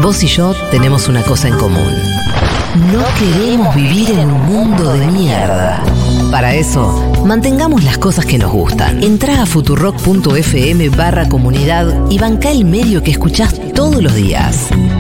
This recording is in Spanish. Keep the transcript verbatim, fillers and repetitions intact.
Vos y yo tenemos una cosa en común. No queremos vivir en un mundo de mierda. Para eso, mantengamos las cosas que nos gustan. Entrá a futurock punto f m barra comunidad y bancá el medio que escuchás todos los días.